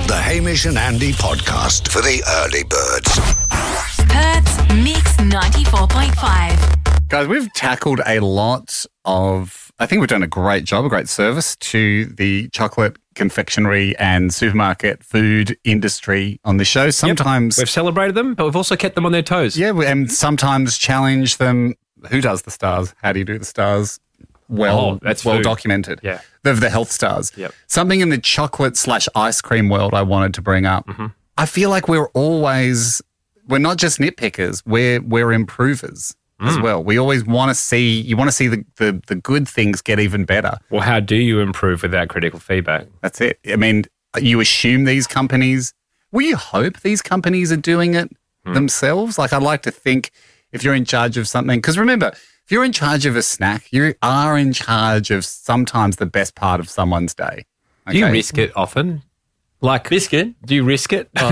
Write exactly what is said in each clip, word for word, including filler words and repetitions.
The Hamish and Andy podcast for the early birds. Perth's Mix ninety-four point five. Guys, we've tackled a lot of, I think we've done a great job, a great service to the chocolate, confectionery and supermarket food industry on the show. Sometimes We've celebrated them, but we've also kept them on their toes. Yeah, and sometimes challenge them. Who does the stars? How do you do the stars? Well, Oh, that's well food. documented. Yeah. The, the health stars. Yep. Something in the chocolate slash ice cream world I wanted to bring up. Mm-hmm. I feel like we're always, we're not just nitpickers, we're, we're improvers as Mm. well. We always want to see, you want to see the, the, the good things get even better. Well, how do you improve without critical feedback? That's it. I mean, you assume these companies, well, you hope these companies are doing it Mm. themselves. Like, I'd like to think if you're in charge of something, because remember, if you're in charge of a snack, you are in charge of sometimes the best part of someone's day. Do you Okay? risk it often? Like Biscuit? Do you risk it? Oh.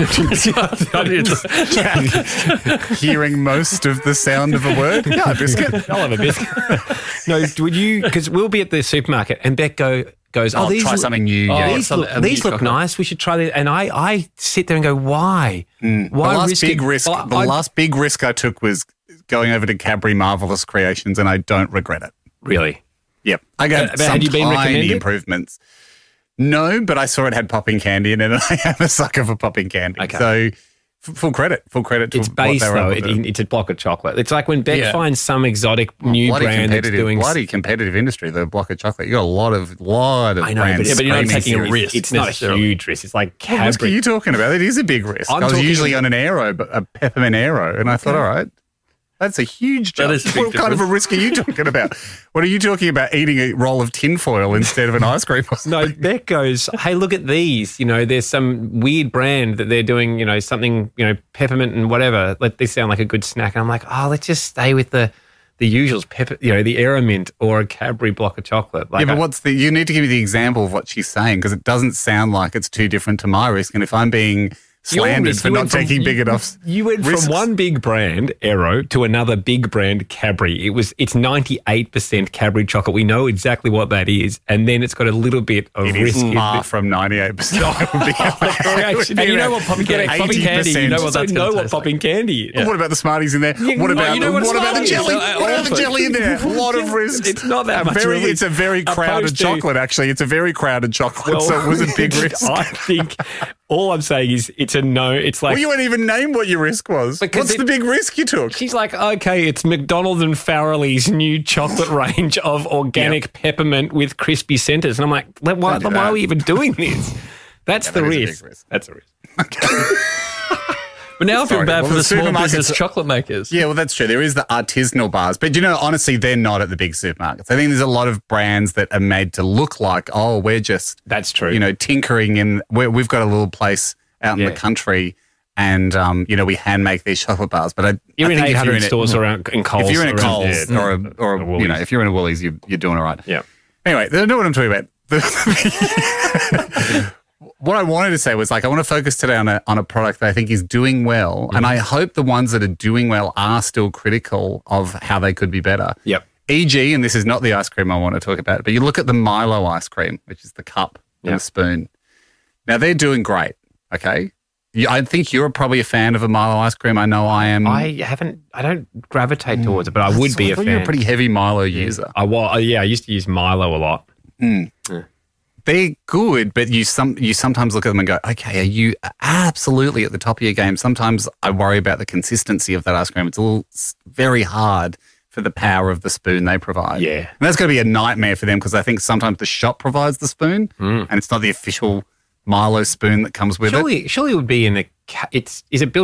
Hearing most of the sound of a word? Yeah, a biscuit. I'll have a biscuit. No, would you? Because we'll be at the supermarket and Beck go goes, oh, I'll these try look- something new. Oh, yeah. these some- look, a these new look chocolate. nice. We should try this. And I, I sit there and go, why? Why Mm. the last risk big it? risk, Well, the I- last big risk I took was going over to Cadbury Marvelous Creations, and I don't regret it. Really? Yep. I got Uh, but some had you been tiny recommended? improvements. No, but I saw it had popping candy in it, and I am a sucker for popping candy. Okay. So f- full credit, full credit to It's what based they were though. able to It, do. it's a block of chocolate. It's like when Beck Yeah. finds some exotic new bloody brand that's competitive, doing. bloody competitive industry, the block of chocolate. You got a lot of, lot of I know, brands. but, yeah, but you're not screaming taking a series. risk. It's not a necessarily. huge risk. It's like What risk are Cadbury. you talking about? It is a big risk. I'm I was talking- usually on an Aero, but a peppermint Aero, and I thought, all right, that's a huge That jump. is a big What kind of a risk are you talking about? What are you talking about? Eating a roll of tinfoil instead of an ice cream? Or No, something? Beck goes, hey, look at these. You know, there's some weird brand that they're doing, you know, something, you know, peppermint and whatever. Let this sound like a good snack. And I'm like, oh, let's just stay with the the usuals, pepper, you know, the Aeromint or a Cadbury block of chocolate. Like Yeah, but I- what's the? You need to give me the example of what she's saying, because it doesn't sound like it's too different to my risk. And if I'm being Your slandered risk- for you not went from- taking big you- enough, You went risks. from one big brand, Aero, to another big brand, Cadbury. It was it's ninety-eight percent Cadbury chocolate. We know exactly what that is, and then it's got a little bit of It risk. is in far it. from ninety-eight percent. And you know what popping candy, popping candy, you know what that's that's gonna know what taste like. popping candy is. What about the Smarties in there? Yeah, what no, about you know what what about the Smarties jelly? is? Uh, What about the awful. jelly in there? A lot of risks. It's not that much Very, really. it's a very crowded Opposed to- chocolate. Actually, it's a very crowded chocolate. so it was a big risk. I think all I'm saying is it's a no. It's like Well, you won't even name what your risk was. Because What's it- the big risk you took? she's like, okay, it's McDonald's and Farrelly's new chocolate range of organic peppermint with crispy centers, and I'm like, why, why do that. are we even doing this? That's the that is a big risk. risk. That's a risk. But now I feel Sorry. bad Well, for the the small supermarkets- business chocolate makers. Yeah, well, that's true. There is the artisanal bars. But, you know, honestly, they're not at the big supermarkets. I think there's a lot of brands that are made to look like, oh, we're just, That's true. you know, tinkering in. We're, we've got a little place out in Yeah. the country and, um, you know, we hand make these chocolate bars. But I, You're I in think eight if hundred you're in a- stores around in Coles. If you're in a around- Coles yeah. or, a, or A a, Woolies. you know, if you're in a Woolies, you, you're doing all right. Yeah. Anyway, I know what I'm talking about. What I wanted to say was, like, I want to focus today on a on a product that I think is doing well, and I hope the ones that are doing well are still critical of how they could be better. Yep. for example, and this is not the ice cream I want to talk about, but you look at the Milo ice cream, which is the cup and Yep. the spoon. Now, they're doing great, okay? You, I think you're probably a fan of a Milo ice cream. I know I am. I haven't. I don't gravitate towards it, but I would be I a thought fan. You're a pretty heavy Milo user. I was. Yeah, I used to use Milo a lot. They're good, but you some you sometimes look at them and go, okay, are you absolutely at the top of your game? Sometimes I worry about the consistency of that ice cream. It's a little it's very hard for the power of the spoon they provide. Yeah. And that's going to be a nightmare for them because I think sometimes the shop provides the spoon and it's not the official Milo spoon that comes with it. Surely, surely it would be in a. ca- It's is it built